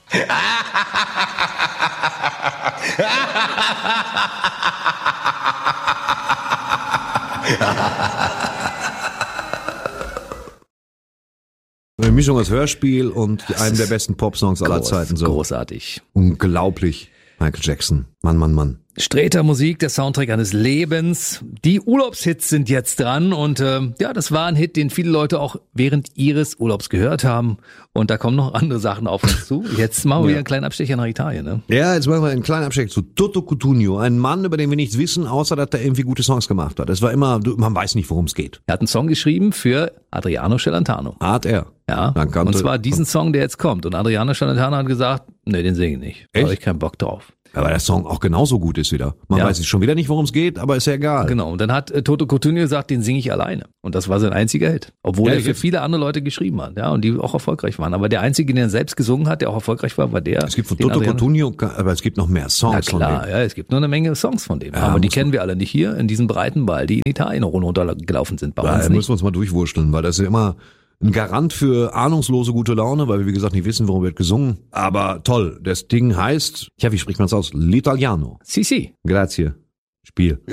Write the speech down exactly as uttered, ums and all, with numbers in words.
Eine Mischung aus Hörspiel und einem der besten Popsongs aller Groß, Zeiten. So. Großartig. Unglaublich. Michael Jackson. Mann, Mann, Mann. Sträter Musik, der Soundtrack eines Lebens. Die Urlaubshits sind jetzt dran und äh, ja, das war ein Hit, den viele Leute auch während ihres Urlaubs gehört haben. Und da kommen noch andere Sachen auf uns zu. Jetzt machen wir Ja. wieder einen kleinen Abstecher nach Italien. Ne? Ja, jetzt machen wir einen kleinen Abstecher zu Toto Cutugno. Ein Mann, über den wir nichts wissen, außer dass er irgendwie gute Songs gemacht hat. Es war immer, man weiß nicht, worum es geht. Er hat einen Song geschrieben für Adriano Celentano. Art er. Ja, Dann kannte- und zwar diesen Song, der jetzt kommt. Und Adriano Celentano hat gesagt, nee, den singe ich nicht. Da Echt? habe ich keinen Bock drauf. Aber der Song auch genauso gut ist wieder. Man Ja. weiß schon wieder nicht, worum es geht, aber ist ja egal. Genau, und dann hat äh, Toto Cutugno gesagt, den singe ich alleine. Und das war sein einziger Hit. Obwohl Ja, er für jetzt- viele andere Leute geschrieben hat, ja, und die auch erfolgreich waren. Aber der einzige, den er selbst gesungen hat, der auch erfolgreich war, war der. Es gibt von den Toto Adriano- Cutugno, aber es gibt noch mehr Na Songs von klar, dem. ja, es gibt nur eine Menge Songs von dem. Ja, aber die muss kennen wir alle nicht hier in diesem breiten Ball, die in Italien runtergelaufen sind. Bei Da uns müssen nicht. wir uns mal durchwurschteln, weil das ist ja immer ein Garant für ahnungslose gute Laune, weil wir, wie gesagt, nicht wissen, worum wird gesungen. Aber toll, das Ding heißt, ja, wie spricht man es aus? L'Italiano. Si, si. Grazie. Spiel.